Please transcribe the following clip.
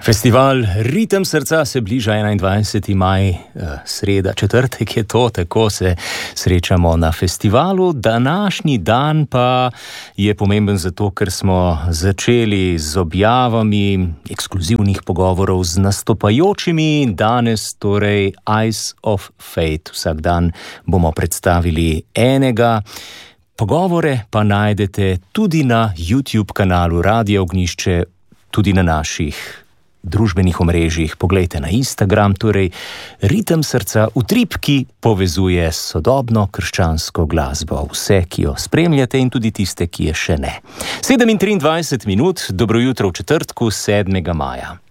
Festival Ritem srca se bliža 21. maj, sreda, četrtek je to, tako se srečamo na festivalu. Današnji dan pa je pomemben zato, ker smo začeli z objavami ekskluzivnih pogovorov z nastopajočimi. Danes torej Eyes of Fate. Vsak dan bomo predstavili enega. Pogovore pa najdete tudi na YouTube kanalu Radio Ognjišče, tudi na naših družbenih omrežjih. Poglejte na Instagram, torej Ritem srca, utrip, ki povezuje sodobno krščansko glasbo. Vse, ki jo spremljate in tudi tiste, ki je še ne. 7:23, dobro jutro v četrtku, 7. maja.